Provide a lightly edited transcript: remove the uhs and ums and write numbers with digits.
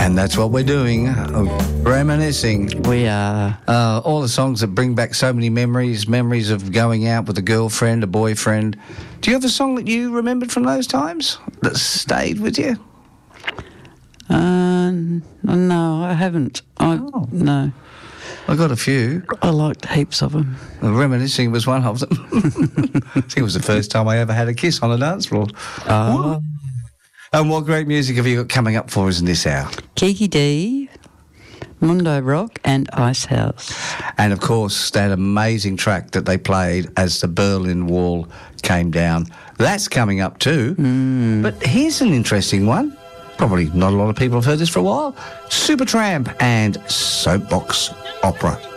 And that's what we're doing, reminiscing. We are. All the songs that bring back so many memories of going out with a girlfriend, a boyfriend. Do you have a song that you remembered from those times that stayed with you? No, I haven't. No. I got a few. I liked heaps of them. Reminiscing was one of them. I think it was the first time I ever had a kiss on a dance floor. And what great music have you got coming up for us in this hour? Kiki D, Mundo Rock and Icehouse. And, of course, that amazing track that they played as the Berlin Wall came down. That's coming up too. But here's an interesting one. Probably not a lot of people have heard this for a while. Supertramp and Soapbox Opera.